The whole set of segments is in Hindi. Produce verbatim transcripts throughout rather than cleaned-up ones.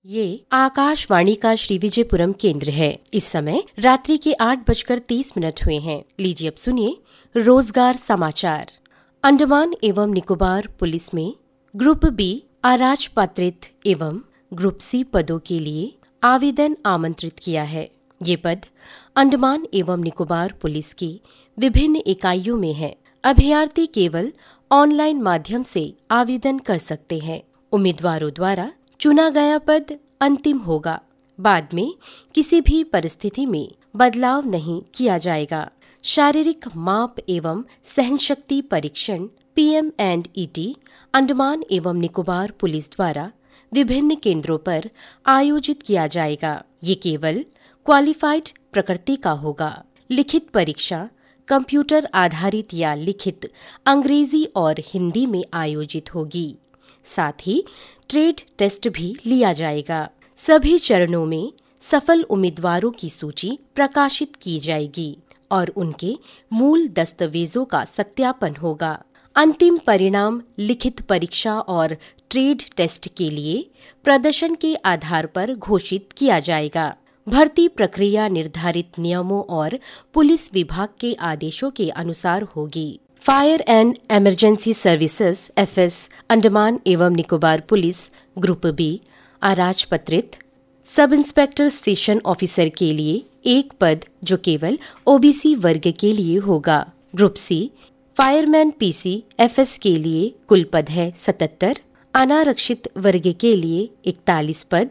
ये आकाशवाणी का श्री विजयपुरम केंद्र है। इस समय रात्रि के आठ बजकर तीस मिनट हुए हैं। लीजिए अब सुनिए रोजगार समाचार। अंडमान एवं निकोबार पुलिस में ग्रुप बी अराजपत्रित एवं ग्रुप सी पदों के लिए आवेदन आमंत्रित किया है। ये पद अंडमान एवं निकोबार पुलिस की विभिन्न इकाइयों में है। अभ्यर्थी केवल ऑनलाइन माध्यम से आवेदन कर सकते हैं। उम्मीदवारों द्वारा चुना गया पद अंतिम होगा। बाद में किसी भी परिस्थिति में बदलाव नहीं किया जाएगा। शारीरिक माप एवं सहनशक्ति परीक्षण P M and E T Andaman एवं निकोबार पुलिस द्वारा विभिन्न केंद्रों पर आयोजित किया जाएगा। ये केवल क्वालिफाइड प्रकृति का होगा। लिखित परीक्षा कंप्यूटर आधारित या लिखित अंग्रेजी और हिंदी में आयोजित होगी। साथ ही ट्रेड टेस्ट भी लिया जाएगा। सभी चरणों में सफल उम्मीदवारों की सूची प्रकाशित की जाएगी और उनके मूल दस्तावेजों का सत्यापन होगा। अंतिम परिणाम लिखित परीक्षा और ट्रेड टेस्ट के लिए प्रदर्शन के आधार पर घोषित किया जाएगा। भर्ती प्रक्रिया निर्धारित नियमों और पुलिस विभाग के आदेशों के अनुसार होगी। Fire and emergency services F S Andaman एवं निकोबार पुलिस ग्रुप बी अराजपत्रित सब इंस्पेक्टर स्टेशन ऑफिसर के लिए एक पद जो केवल ओ बी सी वर्ग के लिए होगा। Group C fireman P C F S के लिए कुल पद है सतहत्तर। अनारक्षित वर्ग के लिए इकतालीस पद,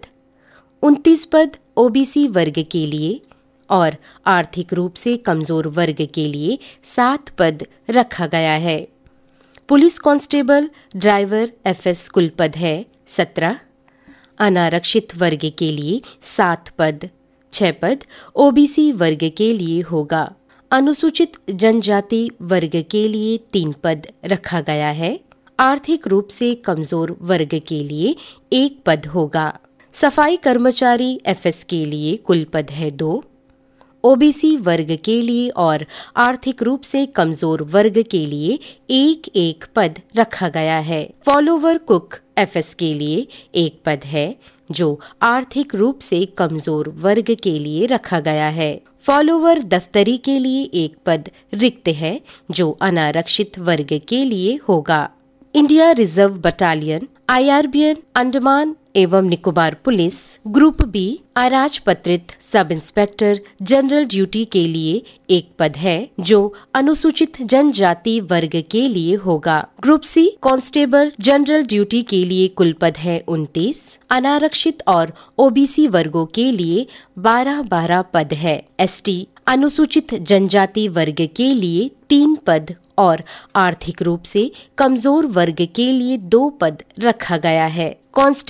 उनतीस पद ओ बी सी वर्ग के लिए और आर्थिक रूप से कमजोर वर्ग के लिए सात पद रखा गया है। Police constable driver F S कुल पद है सत्रह। अनारक्षित वर्ग के लिए सात पद, छह पद ओ बी सी वर्ग के लिए होगा। अनुसूचित जनजाति वर्ग के लिए तीन पद रखा गया है। आर्थिक रूप से कमजोर वर्ग के लिए एक पद होगा। सफाई कर्मचारी एफ एस के लिए कुल पद है दो। ओ बी सी वर्ग के लिए और आर्थिक रूप से कमजोर वर्ग के लिए एक एक पद रखा गया है। फॉलोवर कुक एफ एस के लिए एक पद है जो आर्थिक रूप से कमजोर वर्ग के लिए रखा गया है। फॉलोवर दफ्तरी के लिए एक पद रिक्त है जो अनारक्षित वर्ग के लिए होगा। India reserve battalion I R B N Andaman एवं निकोबार पुलिस ग्रुप बी अराजपत्रित सब इंस्पेक्टर जनरल ड्यूटी के लिए एक पद है जो अनुसूचित जनजाति वर्ग के लिए होगा। Group C constable general duty के लिए कुल पद है उनतीस। अनारक्षित और ओ बी सी वर्गों के लिए बारह बारह पद है। एस टी अनुसूचित जनजाति वर्ग के लिए तीन पद और आर्थिक रूप से कमजोर वर्ग के लिए दो पद रखा गया है। कांस्टेबल